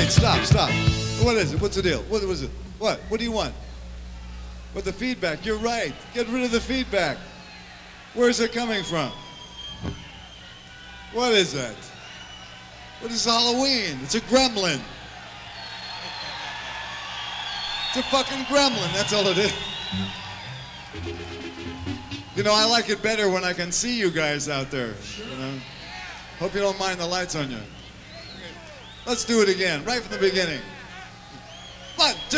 wait, stop. What is it? What's the deal? What was it? What? What do you want? With the feedback, you're right. Get rid of the feedback. Where's it coming from? What is that? What is Halloween? It's a gremlin. It's a fucking gremlin, that's all it is. You know, I like it better when I can see you guys out there. You know? Hope you don't mind the lights on you. Let's do it again, right from the beginning.